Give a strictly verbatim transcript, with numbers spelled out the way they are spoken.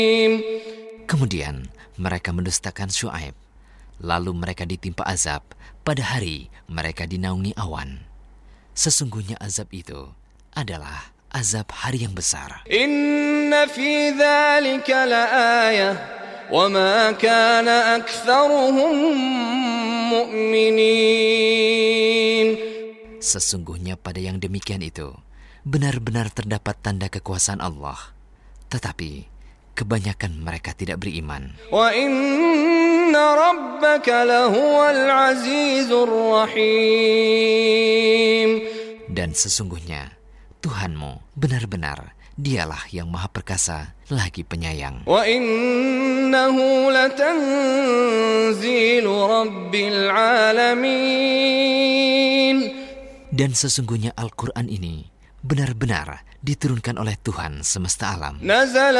Kemudian mereka mendustakan Syuaib. Lalu mereka ditimpa azab pada hari mereka dinaungi awan. Sesungguhnya azab itu adalah azab hari yang besar. Inna fi dzalika laayah wa ma kana aktsaruhum mu'minin. Sesungguhnya pada yang demikian itu benar-benar terdapat tanda kekuasaan Allah, tetapi kebanyakan mereka tidak beriman. Wa inna rabbaka lahuwal azizur rahim. Dan sesungguhnya Tuhanmu benar-benar dialah yang maha perkasa lagi penyayang. Wa innahu latanzilu rabbil alamin. Dan sesungguhnya Al-Quran ini benar-benar diturunkan oleh Tuhan semesta alam. Nazala